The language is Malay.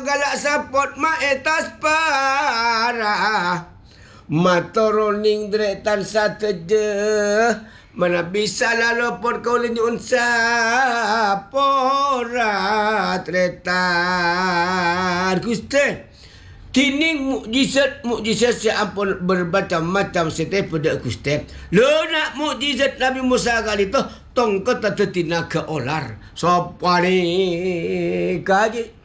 galak sapot ma etas para matoroning dretan sateje mana bisa lalu por kau lenyun sapora tretan Gusti. Tining mukjizat seampun bermacam-macam setiap pada Gusti. Lo nak mukjizat Nabi Musa kali tu tongkat tinaga olar. Sopani kaji